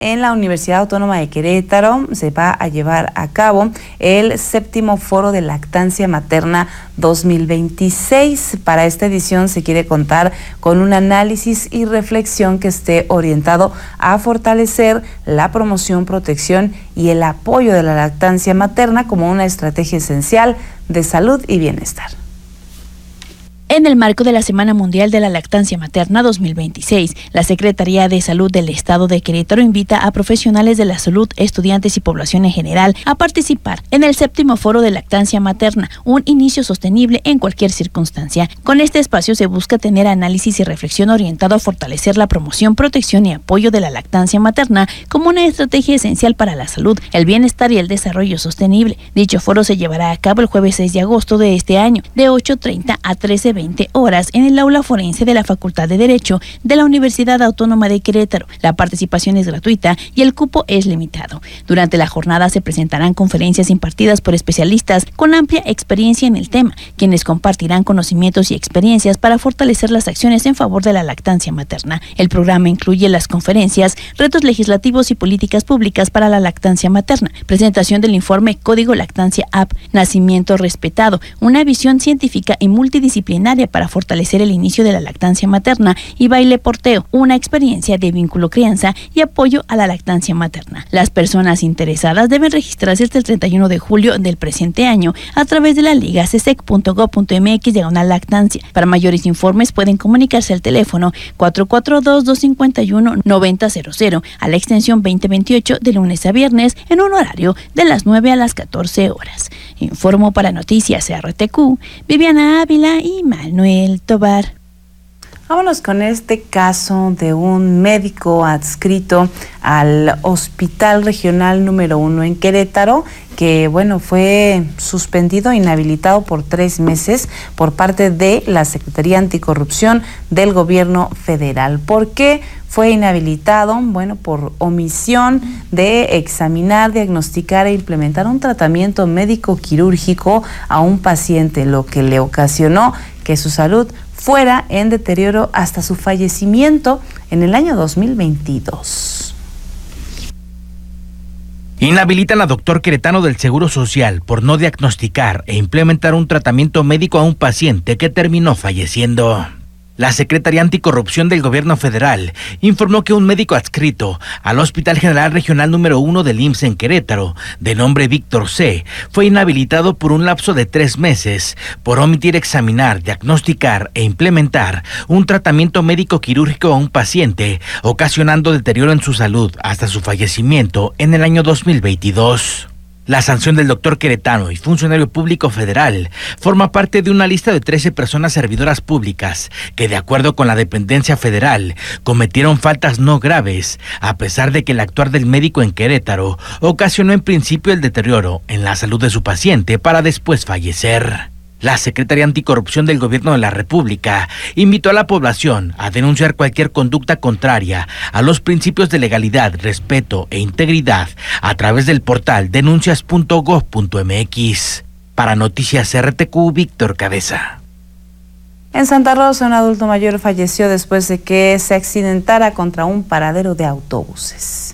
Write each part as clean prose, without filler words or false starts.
En la Universidad Autónoma de Querétaro se va a llevar a cabo el 7º Foro de Lactancia Materna 2026. Para esta edición se quiere contar con un análisis y reflexión que esté orientado a fortalecer la promoción, protección y el apoyo de la lactancia materna como una estrategia esencial de salud y bienestar. En el marco de la Semana Mundial de la Lactancia Materna 2026, la Secretaría de Salud del Estado de Querétaro invita a profesionales de la salud, estudiantes y población en general a participar en el 7º Foro de Lactancia Materna, un inicio sostenible en cualquier circunstancia. Con este espacio se busca tener análisis y reflexión orientado a fortalecer la promoción, protección y apoyo de la lactancia materna como una estrategia esencial para la salud, el bienestar y el desarrollo sostenible. Dicho foro se llevará a cabo el jueves 6 de agosto de este año, de 8:30 a 13:20 horas en el aula forense de la Facultad de Derecho de la Universidad Autónoma de Querétaro. La participación es gratuita y el cupo es limitado. Durante la jornada se presentarán conferencias impartidas por especialistas con amplia experiencia en el tema, quienes compartirán conocimientos y experiencias para fortalecer las acciones en favor de la lactancia materna. El programa incluye las conferencias, retos legislativos y políticas públicas para la lactancia materna, presentación del informe Código Lactancia App, Nacimiento Respetado, una visión científica y multidisciplinaria para fortalecer el inicio de la lactancia materna, y Baile Porteo, una experiencia de vínculo crianza y apoyo a la lactancia materna. Las personas interesadas deben registrarse hasta el 31 de julio del presente año a través de la liga cesec.gov.mx/lactancia. Para mayores informes pueden comunicarse al teléfono 442-251-9000 a la extensión 2028 de lunes a viernes en un horario de las 9 a las 14 horas. Informo para Noticias RTQ, Viviana Ávila y Manuel Tobar. Vámonos con este caso de un médico adscrito al Hospital Regional número 1 en Querétaro, que fue suspendido, inhabilitado por 3 meses por parte de la Secretaría Anticorrupción del Gobierno Federal. ¿Por qué fue inhabilitado? Por omisión de examinar, diagnosticar e implementar un tratamiento médico quirúrgico a un paciente, lo que le ocasionó que su salud fuera en deterioro hasta su fallecimiento en el año 2022. Inhabilitan a doctor queretano del Seguro Social por no diagnosticar e implementar un tratamiento médico a un paciente que terminó falleciendo. La Secretaría Anticorrupción del Gobierno Federal informó que un médico adscrito al Hospital General Regional número 1 del IMSS en Querétaro, de nombre Víctor C., fue inhabilitado por un lapso de 3 meses por omitir examinar, diagnosticar e implementar un tratamiento médico quirúrgico a un paciente, ocasionando deterioro en su salud hasta su fallecimiento en el año 2022. La sanción del doctor queretano y funcionario público federal forma parte de una lista de 13 personas servidoras públicas que, de acuerdo con la dependencia federal, cometieron faltas no graves, a pesar de que el actuar del médico en Querétaro ocasionó en principio el deterioro en la salud de su paciente para después fallecer. La Secretaría Anticorrupción del Gobierno de la República invitó a la población a denunciar cualquier conducta contraria a los principios de legalidad, respeto e integridad a través del portal denuncias.gov.mx. Para Noticias RTQ, Víctor Cabeza. En Santa Rosa, un adulto mayor falleció después de que se accidentara contra un paradero de autobuses.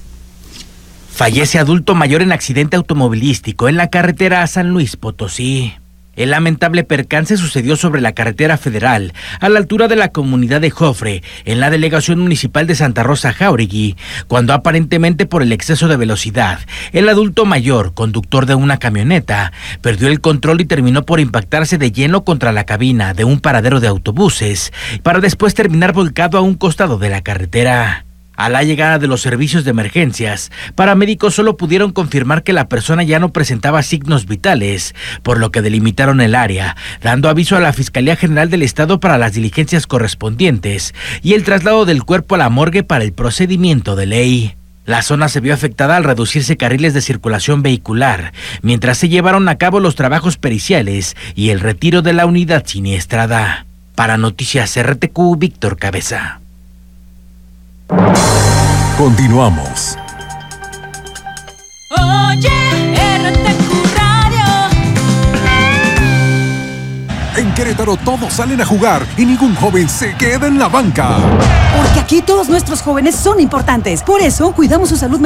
Fallece adulto mayor en accidente automovilístico en la carretera a San Luis Potosí. El lamentable percance sucedió sobre la carretera federal, a la altura de la comunidad de Jofre, en la delegación municipal de Santa Rosa Jáuregui, cuando aparentemente por el exceso de velocidad, el adulto mayor, conductor de una camioneta, perdió el control y terminó por impactarse de lleno contra la cabina de un paradero de autobuses, para después terminar volcado a un costado de la carretera. A la llegada de los servicios de emergencias, paramédicos solo pudieron confirmar que la persona ya no presentaba signos vitales, por lo que delimitaron el área, dando aviso a la Fiscalía General del Estado para las diligencias correspondientes y el traslado del cuerpo a la morgue para el procedimiento de ley. La zona se vio afectada al reducirse carriles de circulación vehicular, mientras se llevaron a cabo los trabajos periciales y el retiro de la unidad siniestrada. Para Noticias RTQ, Víctor Cabeza. Continuamos. Oye, RTQ Radio. En Querétaro todos salen a jugar y ningún joven se queda en la banca. Porque aquí todos nuestros jóvenes son importantes. Por eso cuidamos su salud